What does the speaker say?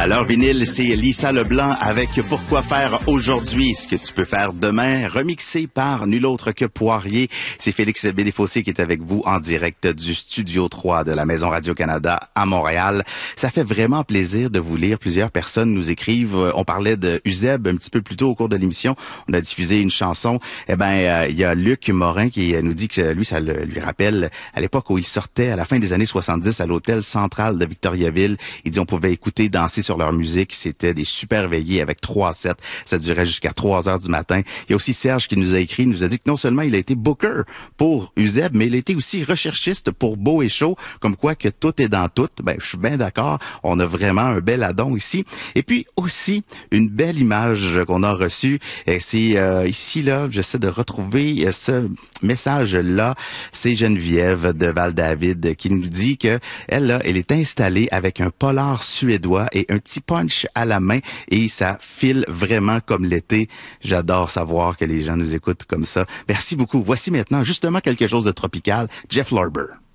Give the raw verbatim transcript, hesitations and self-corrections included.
Alors, vinyle, c'est Lisa Leblanc avec Pourquoi faire aujourd'hui ce que tu peux faire demain, remixé par nul autre que Poirier. C'est Félix Bédéfossé qui est avec vous en direct du Studio trois de la Maison Radio-Canada à Montréal. Ça fait vraiment plaisir de vous lire. Plusieurs personnes nous écrivent. On parlait de Uzeb un petit peu plus tôt au cours de l'émission. On a diffusé une chanson. Eh ben, euh, il y a Luc Morin qui nous dit que lui, ça le, lui rappelle à l'époque où il sortait à la fin des années soixante-dix à l'hôtel central de Victoriaville. Il dit on pouvait écouter, danser sur leur musique. C'était des super veillées avec trois sets. Ça durait jusqu'à trois heures du matin. Il y a aussi Serge qui nous a écrit, nous a dit que non seulement il a été booker pour Uzeb, mais il a été aussi recherchiste pour Beau et Chaud, comme quoi que tout est dans tout. Ben, je suis bien d'accord. On a vraiment un bel addon ici. Et puis aussi, une belle image qu'on a reçue. C'est euh, ici, là, j'essaie de retrouver ce message-là. C'est Geneviève de Val-David qui nous dit que elle, là, elle est installée avec un polar suédois et un petit punch à la main et ça file vraiment comme l'été. J'adore savoir que les gens nous écoutent comme ça. Merci beaucoup. Voici maintenant justement quelque chose de tropical. Jeff Lorber.